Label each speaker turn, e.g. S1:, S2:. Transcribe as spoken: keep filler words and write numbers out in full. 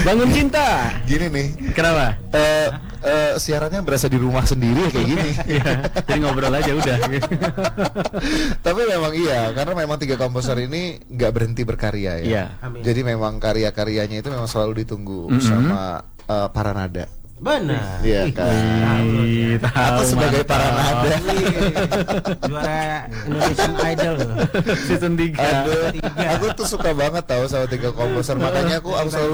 S1: Bangun Cinta.
S2: Gini nih.
S1: Kenapa?
S2: Eh uh, siarannya berasa di rumah sendiri kayak gini.
S1: Iya, jadi ngobrol aja udah.
S2: Tapi memang iya, karena memang tiga komposer ini nggak berhenti berkarya ya.
S1: Iya.
S2: Jadi memang karya-karyanya itu memang selalu ditunggu
S1: Mm-hmm.
S2: sama uh, para nada.
S3: Benar.
S2: Iya kan.
S1: Wih, tahu,
S2: Aku sebagai
S1: mantap.
S2: para nada.
S3: Juara Indonesian Idol loh.
S1: Season tiga.
S2: Aduh, aku tuh suka banget tahu sama tiga komposer, makanya aku aku selalu